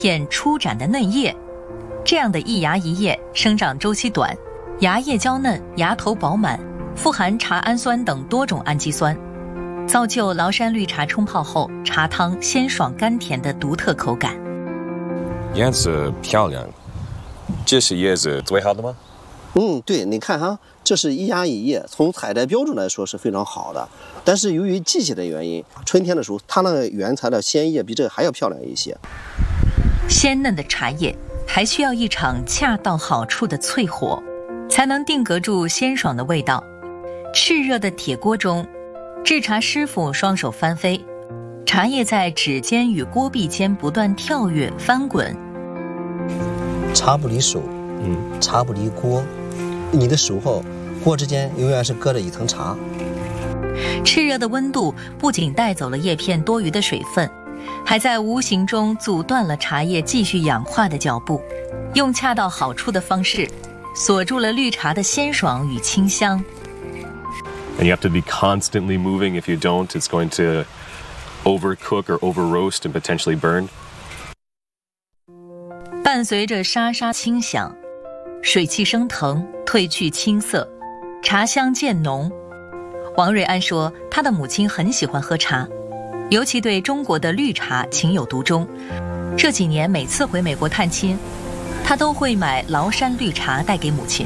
片初展的嫩叶。这样的一芽一叶生长周期短，芽叶娇嫩，芽头饱满，富含茶氨酸等多种氨基酸，造就崂山绿茶冲泡后茶汤鲜爽甘甜的独特口感。 叶子漂亮，这是叶子最好的吗？ 对，你看哈，这是一芽一叶，从采摘标准来说是非常好的。但是由于季节的原因，春天的时候，它那个原材的鲜叶比这个还要漂亮一些。 鲜嫩的茶叶还需要一场恰到好处的淬火，才能定格住鲜爽的味道。炽热的铁锅中，制茶师傅双手翻飞，茶叶在指尖与锅壁间不断跳跃翻滚。 茶不离手，茶不离锅，你的手和锅之间永远是隔着一层茶。 炽热的温度不仅带走了叶片多余的水分，还在无形中阻断了茶叶继续氧化的脚步，用恰到好处的方式锁住了绿茶的鲜爽与清香。 And you have to be constantly moving. If you don't, it's going to overcook or over roast and potentially burn. 伴随着沙沙清响，水汽升腾，褪去青涩，茶香渐浓。王瑞安说，他的母亲很喜欢喝茶，尤其对中国的绿茶情有独钟。这几年每次回美国探亲，他都会买崂山绿茶带给母亲。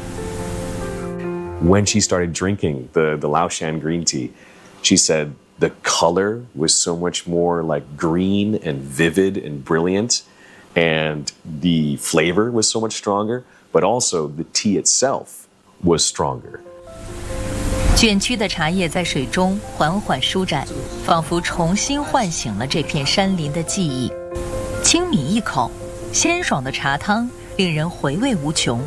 When she started drinking the Laoshan green tea, she said the color was so much more like green and vivid and brilliant, and the flavor was so much stronger, but also the tea itself was stronger. 卷曲的茶叶在水中缓缓舒展，仿佛重新唤醒了这片山林的记忆。轻抿一口，鲜爽的茶汤令人回味无穷。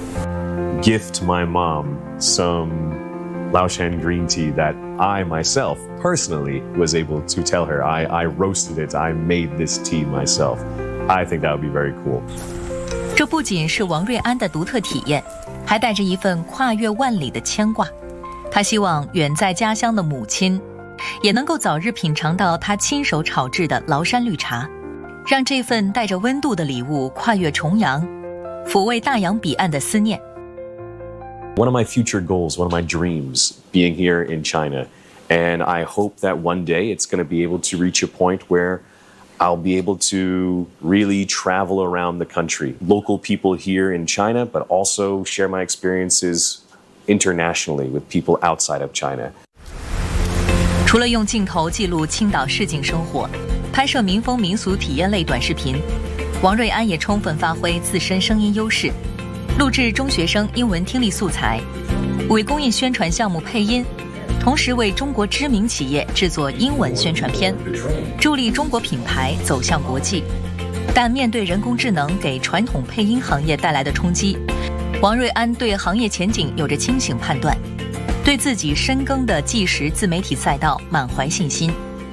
Gift my mom some Laoshan green tea that I myself personally was able to tell her I roasted it, I made this tea myself. I think that would be very cool. 这不仅是王瑞安的独特体验，还带着一份跨越万里的牵挂。他希望远在家乡的母亲也能够早日品尝到他亲手炒制的崂山绿茶，让这份带着温度的礼物跨越重洋，抚慰大洋彼岸的思念。 One of my future goals, one of my dreams, being here in China, and I hope that one day it's going to be able to reach a point where I'll be able to really travel around the country, local people here in China, but also share my experiences internationally with people outside of China. 除了用镜头记录青岛市井生活，拍摄民风民俗体验类短视频，王瑞安也充分发挥自身声音优势，录制中学生英文听力素材，为公益宣传项目配音，同时为中国知名企业制作英文宣传片，助力中国品牌走向国际。但面对人工智能给传统配音行业带来的冲击，王瑞安对行业前景有着清醒判断，对自己深耕的即时自媒体赛道满怀信心。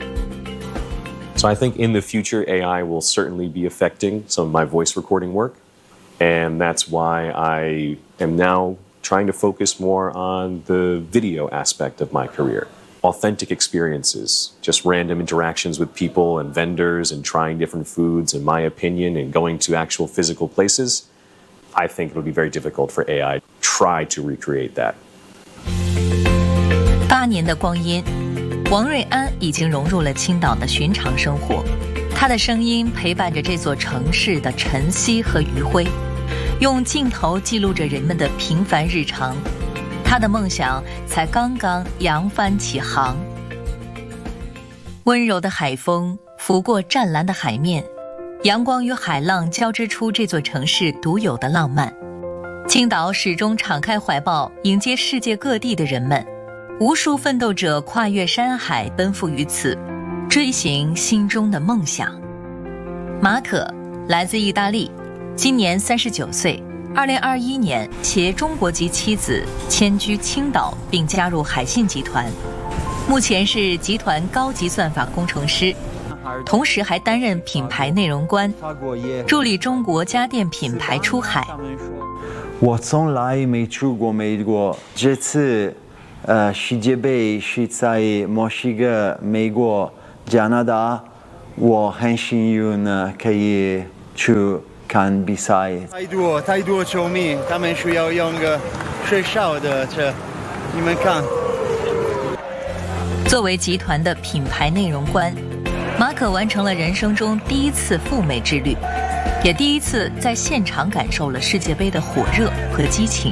So I think in the future, AI will certainly be affecting some of my voice recording work. And that's why I am now trying to focus more on the video aspect of my career. Authentic experiences, just random interactions with people and vendors and trying different foods, in my opinion, and going to actual physical places. I think it'll be very difficult for AI to try to recreate that. 8年的光阴，王瑞安已经融入了青岛的寻常生活，他的声音陪伴着这座城市的晨曦和余晖，用镜头记录着人们的平凡日常。他的梦想才刚刚扬帆起航。温柔的海风拂过湛蓝的海面，阳光与海浪交织出这座城市独有的浪漫。青岛始终敞开怀抱迎接世界各地的人们，无数奋斗者跨越山海奔赴于此，追寻心中的梦想。马可来自意大利，今年39岁，2021年携中国籍妻子迁居青岛，并加入海信集团，目前是集团高级算法工程师，同时还担任品牌内容官，助力中国家电品牌出海。 我从来没去过美国，这次世界杯是在墨西哥、美国、加拿大，我很幸运可以去看比赛。 太多球迷，他们需要用个水烧的车，你们看。 作为集团的品牌内容官，马可完成了人生中第一次赴美之旅，也第一次在现场感受了世界杯的火热和激情。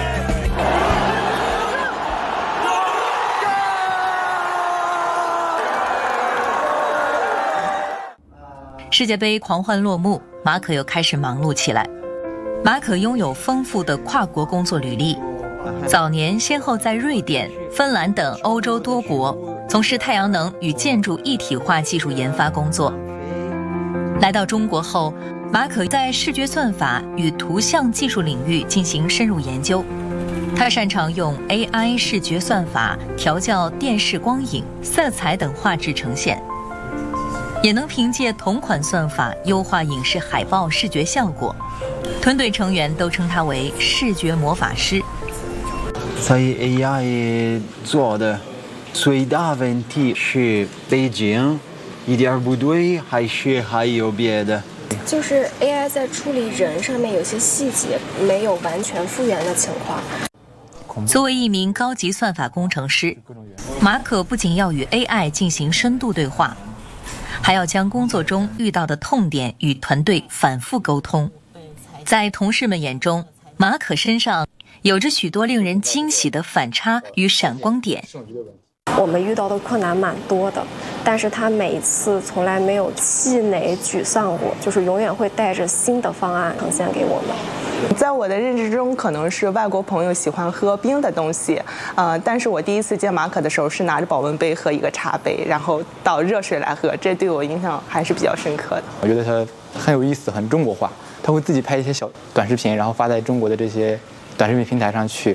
世界杯狂欢落幕，马可又开始忙碌起来。马可拥有丰富的跨国工作履历，早年先后在瑞典、芬兰等欧洲多国从事太阳能与建筑一体化技术研发工作。来到中国后，马可在视觉算法与图像技术领域进行深入研究。他擅长用 AI 视觉算法调校电视光影、色彩等画质呈现，也能凭借同款算法优化影视海报视觉效果。团队成员都称他为视觉魔法师。 在 AI 做的最大问题是背景一点不对，还是还有别的？ 就是 AI 在处理人上面有些细节没有完全复原的情况。 作为一名高级算法工程师，马可不仅要与 AI 进行深度对话，还要将工作中遇到的痛点与团队反复沟通。在同事们眼中，马可身上有着许多令人惊喜的反差与闪光点。 我们遇到的困难蛮多的，但是他每一次从来没有气馁沮丧过，就是永远会带着新的方案呈现给我们。 在我的认知中，可能是外国朋友喜欢喝冰的东西，但是我第一次见马可的时候是拿着保温杯和一个茶杯，然后倒热水来喝，这对我印象还是比较深刻的。 我觉得他很有意思，很中国化，他会自己拍一些小短视频，然后发在中国的这些短视频平台上去。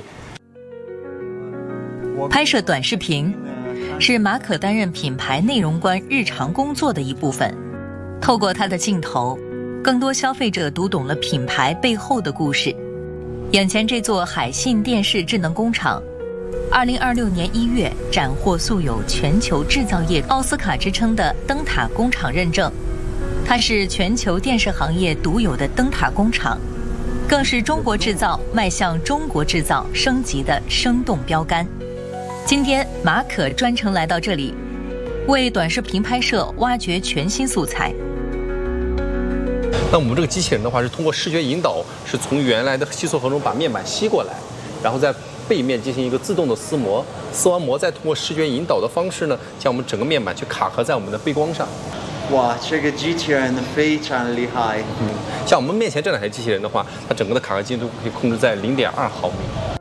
拍摄短视频是马可担任品牌内容官日常工作的一部分。透过他的镜头，更多消费者读懂了品牌背后的故事。眼前这座海信电视智能工厂，2026年1月斩获素有全球制造业奥斯卡之称的灯塔工厂认证。它是全球电视行业独有的灯塔工厂，更是中国制造迈向中国制造升级的生动标杆。今天马可专程来到这里，为短视频拍摄挖掘全新素材。 那我们这个机器人的话，是通过视觉引导，是从原来的吸塑盒中把面板吸过来，然后在背面进行一个自动的撕模，撕完模再通过视觉引导的方式呢，将我们整个面板去卡合在我们的背光上。 哇，这个机器人非常厉害。 像我们面前这两台机器人的话，它整个的卡合精度可以控制在0.2毫米。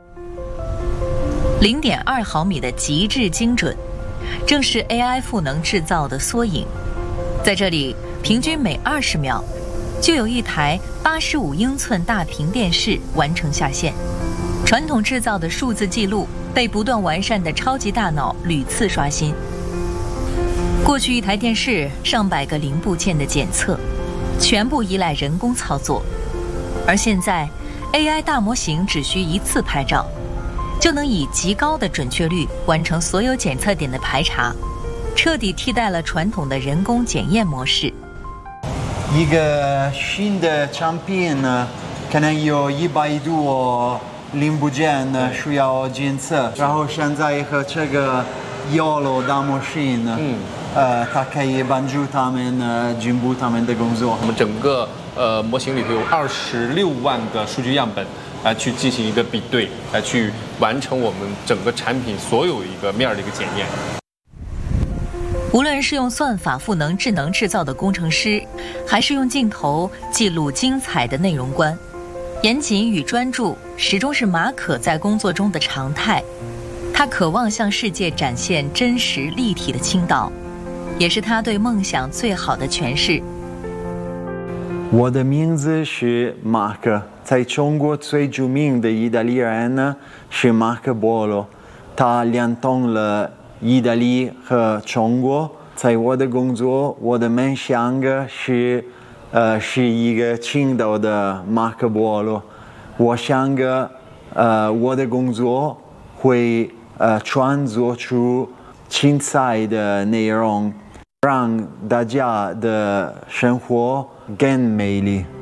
0.2毫米的极致精准，正是 AI 赋能制造的缩影。在这里，平均每20秒就有一台85英寸大屏电视完成下线。传统制造的数字记录被不断完善的超级大脑屡次刷新。过去一台电视上百个零部件的检测，全部依赖人工操作，而现在 AI 大模型只需一次拍照，就能以极高的准确率完成所有检测点的排查，彻底替代了传统的人工检验模式。 一个新的产品呢，可能有100多零部件呢需要检测，然后现在和这个YOLO大模型呢，它可以帮助他们进步他们的工作。 我们整个模型里头有26万个数据样本，来去进行一个比对，来去完成我们整个产品所有一个面的一个检验。 无论是用算法赋能智能制造的工程师，还是用镜头记录精彩的内容官，严谨与专注始终是马可在工作中的常态。他渴望向世界展现真实立体的青岛，也是他对梦想最好的诠释。 我的名字是马可，在中国最著名的意大利人呢是马可波罗，他联通了意大利和中国。在我的工作，我的梦想是一个青岛的马可波罗。我想我的工作会创作出精彩的内容，让大家的生活 Genmeili.